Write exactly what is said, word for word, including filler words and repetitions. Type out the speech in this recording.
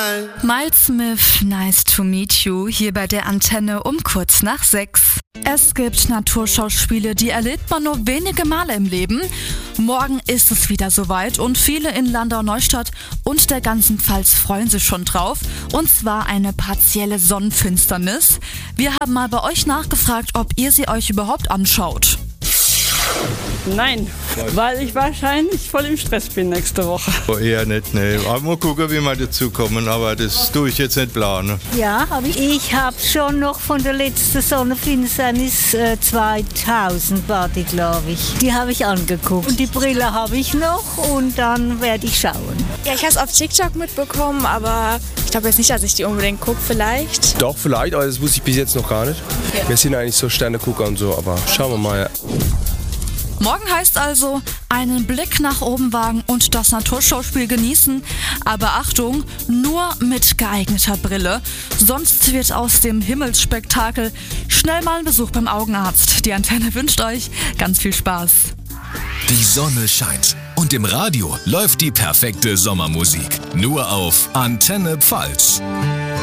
Sunshine. Miles Smith, Nice to Meet You, hier bei der Antenne um kurz nach sechs. Es gibt Naturschauspiele, die erlebt man nur wenige Male im Leben. Morgen ist es wieder soweit und viele in Landau-Neustadt und der ganzen Pfalz freuen sich schon drauf. Und zwar eine partielle Sonnenfinsternis. Wir haben mal bei euch nachgefragt, ob ihr sie euch überhaupt anschaut. Nein, weil ich wahrscheinlich voll im Stress bin nächste Woche. Oh, eher nicht, ne. Aber mal gucken, wie wir dazu kommen, aber das tue ich jetzt nicht planen. Ja, habe ich. Ich habe schon noch von der letzten Sonnenfinsternis äh, zweitausend war die, glaube ich. Die habe ich angeguckt. Und die Brille habe ich noch und dann werde ich schauen. Ja, ich habe es auf TikTok mitbekommen, aber ich glaube jetzt nicht, dass ich die unbedingt gucke, vielleicht. Doch, vielleicht, aber das wusste ich bis jetzt noch gar nicht. Ja. Wir sind eigentlich so Sternegucker und so, aber schauen wir mal. Ja. Morgen heißt also, einen Blick nach oben wagen und das Naturschauspiel genießen. Aber Achtung, nur mit geeigneter Brille. Sonst wird aus dem Himmelsspektakel schnell mal ein Besuch beim Augenarzt. Die Antenne wünscht euch ganz viel Spaß. Die Sonne scheint und im Radio läuft die perfekte Sommermusik. Nur auf Antenne Pfalz.